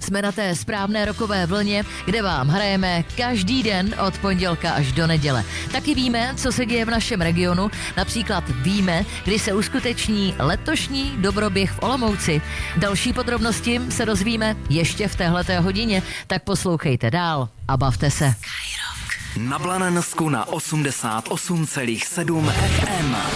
Jsme na té správné rockové vlně, kde vám hrajeme každý den od pondělka až do neděle. Taky víme, co se děje v našem regionu, například víme, kdy se uskuteční letošní dobroběh v Olomouci. Další podrobnosti se dozvíme ještě v téhleté hodině, tak poslouchejte dál a bavte se. Na Blanensku na 88,7 FM.